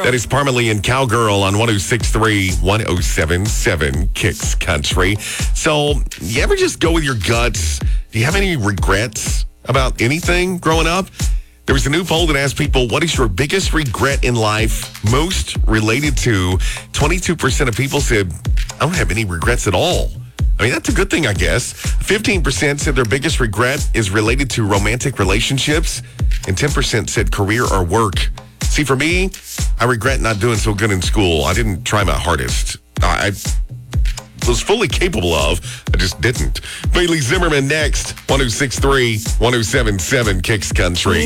That is Parmalee and Cowgirl on 106.3, 107.7 Kicks Country. So, you ever just go with your guts? Do you have any regrets about anything growing up? There was a new poll that asked people, what is your biggest regret in life most related to? 22% of people said, I don't have any regrets at all. I mean, that's a good thing, I guess. 15% said their biggest regret is related to romantic relationships, and 10% said career or work. See, for me, I regret not doing so good in school. I didn't try my hardest. I was fully capable of. I just didn't. Bailey Zimmerman next. 106.3, 107.7 Kicks Country.